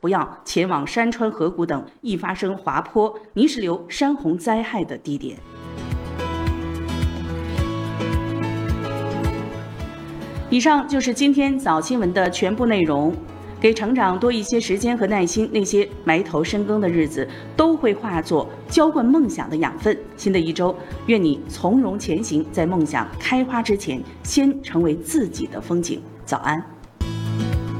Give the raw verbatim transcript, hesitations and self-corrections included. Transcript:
不要前往山川河谷等易发生滑坡、泥石流、山洪灾害的地点。以上就是今天早新闻的全部内容。给成长多一些时间和耐心，那些埋头深耕的日子都会化作浇灌梦想的养分。新的一周，愿你从容前行，在梦想开花之前，先成为自己的风景。早安。